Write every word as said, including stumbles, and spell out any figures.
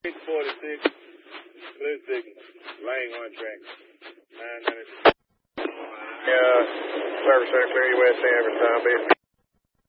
six forty-six, clear signal, lane one track, nine ninety-two. Yeah, service center clear you west every time,